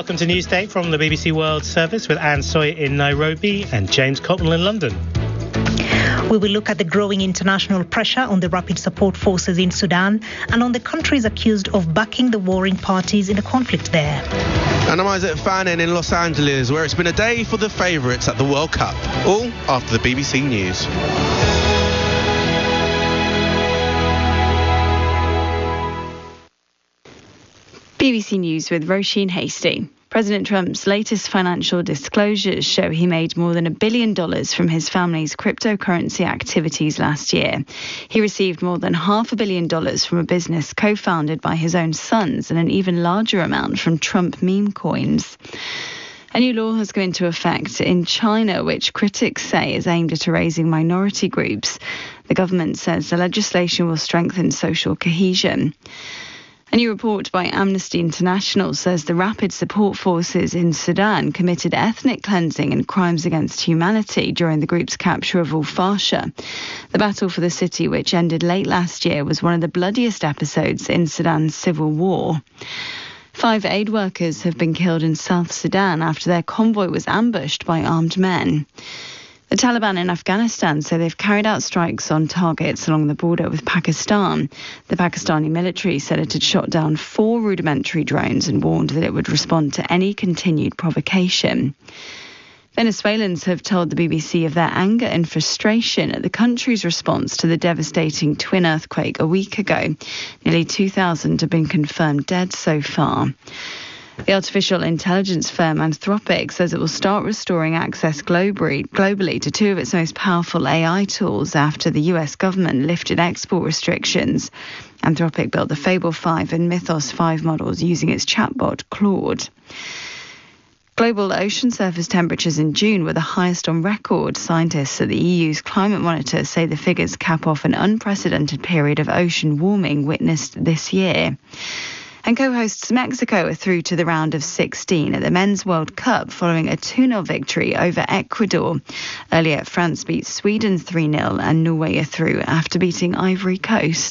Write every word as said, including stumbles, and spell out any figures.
Welcome to Newsday from the B B C World Service with Anne Sawyer in Nairobi and James Cotnell in London. We will look at the growing international pressure on the rapid support forces in Sudan and on the countries accused of backing the warring parties in the conflict there. And I'm Isaac Fannin in Los Angeles, where it's been a day for the favourites at the World Cup. All after the B B C News. B B C News with Roisin Hasty. President Trump's latest financial disclosures show he made more than a billion dollars from his family's cryptocurrency activities last year. He received more than half a billion dollars from a business co-founded by his own sons and an even larger amount from Trump meme coins. A new law has come into effect in China, which critics say is aimed at erasing minority groups. The government says the legislation will strengthen social cohesion. A new report by Amnesty International says the rapid support forces in Sudan committed ethnic cleansing and crimes against humanity during the group's capture of Al Fasher. The battle for the city, which ended late last year, was one of the bloodiest episodes in Sudan's civil war. Five aid workers have been killed in South Sudan after their convoy was ambushed by armed men. The Taliban in Afghanistan say they've carried out strikes on targets along the border with Pakistan. The Pakistani military said it had shot down four rudimentary drones and warned that it would respond to any continued provocation. Venezuelans have told the B B C of their anger and frustration at the country's response to the devastating twin earthquake a week ago. Nearly two thousand have been confirmed dead so far. The artificial intelligence firm Anthropic says it will start restoring access globally, globally to two of its most powerful A I tools after the U S government lifted export restrictions. Anthropic built the Fable five and Mythos five models using its chatbot Claude. Global ocean surface temperatures in June were the highest on record. Scientists at the E U's climate monitor say the figures cap off an unprecedented period of ocean warming witnessed this year. And co-hosts Mexico are through to the round of sixteen at the Men's World Cup following a two nil victory over Ecuador. Earlier, France beat Sweden three nil and Norway are through after beating Ivory Coast.